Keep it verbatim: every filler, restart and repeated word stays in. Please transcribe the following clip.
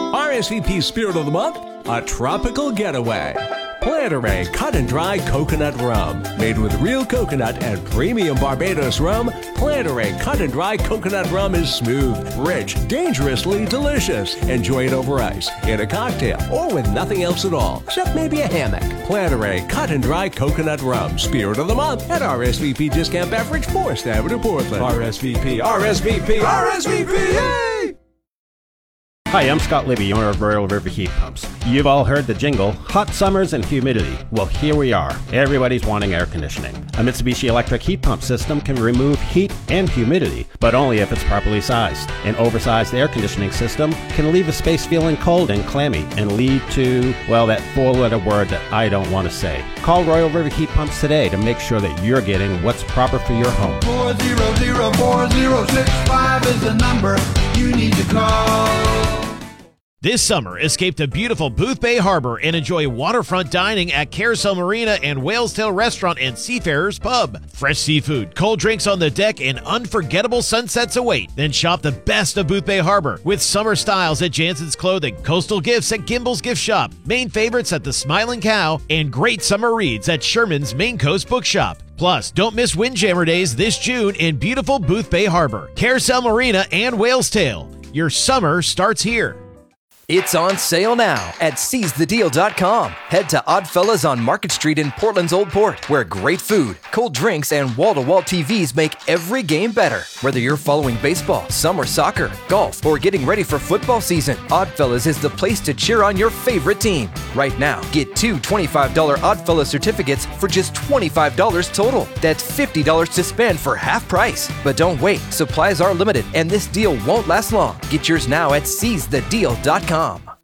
R S V P Spirit of the Month, a tropical getaway. Plantaray Cut and Dry Coconut Rum. Made with real coconut and premium Barbados rum, Plantaray Cut and Dry Coconut Rum is smooth, rich, dangerously delicious. Enjoy it over ice, in a cocktail, or with nothing else at all, except maybe a hammock. Plantaray Cut and Dry Coconut Rum. Spirit of the Month at R S V P Discount Beverage, fourth Avenue, Portland. R S V P, R S V P, R S V P, yay! Hi, I'm Scott Libby, owner of Royal River Heat Pumps. You've all heard the jingle, hot summers and humidity. Well, here we are. Everybody's wanting air conditioning. A Mitsubishi electric heat pump system can remove heat and humidity, but only if it's properly sized. An oversized air conditioning system can leave a space feeling cold and clammy and lead to, well, that four-letter word that I don't want to say. Call Royal River Heat Pumps today to make sure that you're getting what's proper for your home. four zero zero four zero six five is the number you need to call. This summer, escape to beautiful Boothbay Harbor and enjoy waterfront dining at Carousel Marina and Whalestail Restaurant and Seafarers Pub. Fresh seafood, cold drinks on the deck, and unforgettable sunsets await. Then shop the best of Boothbay Harbor with summer styles at Jansen's Clothing, coastal gifts at Gimbel's Gift Shop, main favorites at the Smiling Cow, and great summer reads at Sherman's Main Coast Bookshop. Plus, don't miss Windjammer Days this June in beautiful Boothbay Harbor, Carousel Marina, and Whalestail. Your summer starts here. It's on sale now at seize the deal dot com. Head to Oddfellas on Market Street in Portland's Old Port, where great food, cold drinks, and wall-to-wall T Vs make every game better. Whether you're following baseball, summer soccer, golf, or getting ready for football season, Oddfellas is the place to cheer on your favorite team. Right now, get two twenty-five dollars Oddfellas certificates for just twenty-five dollars total. That's fifty dollars to spend for half price. But don't wait, supplies are limited, and this deal won't last long. Get yours now at seize the deal dot com.